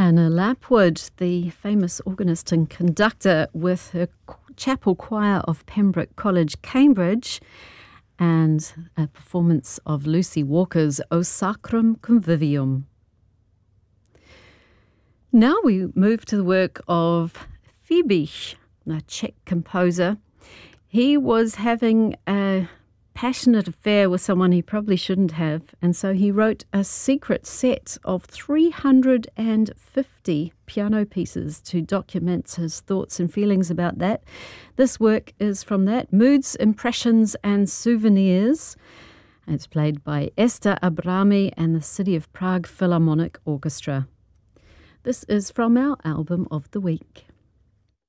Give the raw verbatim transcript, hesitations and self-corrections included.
Anna Lapwood, the famous organist and conductor, with her chapel choir of Pembroke College, Cambridge, and a performance of Lucy Walker's O Sacrum Convivium. Now we move to the work of Fiebig, a Czech composer. He was having a passionate affair with someone he probably shouldn't have, and so he wrote a secret set of three hundred fifty piano pieces to document his thoughts and feelings about that. This work is from that, Moods, Impressions and Souvenirs. It's played by Esther Abrami and the City of Prague Philharmonic Orchestra. This is from our album of the week.